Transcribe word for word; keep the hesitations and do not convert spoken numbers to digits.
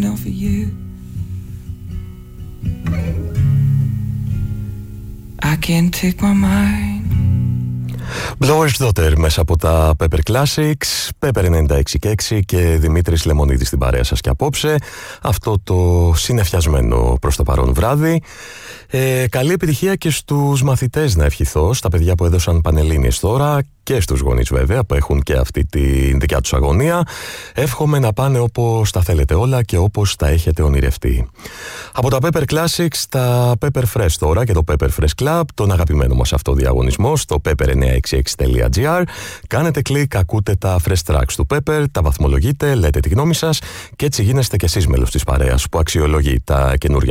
down for you. I can't take my mind. Blower's Daughter μέσα από τα Pepper Classics, Pepper ενενήντα έξι και έξι και Δημήτρης Λεμονίδης στην παρέα σας και απόψε. Αυτό το συννεφιασμένο προς το παρόν βράδυ. Ε, καλή επιτυχία και στους μαθητές να ευχηθώ, στα παιδιά που έδωσαν πανελλήνιες τώρα και στους γονείς βέβαια που έχουν και αυτή τη δικιά τους αγωνία. Εύχομαι να πάνε όπως τα θέλετε όλα και όπως τα έχετε ονειρευτεί. Από τα Pepper Classics στα Pepper Fresh τώρα και το Pepper Fresh Club, τον αγαπημένο μας αυτό διαγωνισμό στο pepper εννιακόσια εξήντα έξι τελεία τζι άρ. Κάνετε κλικ, ακούτε τα fresh tracks του Pepper, τα βαθμολογείτε, λέτε τη γνώμη σας και έτσι γίνεστε κι εσείς μέλος της παρέας που αξιολογεί τα καινούργια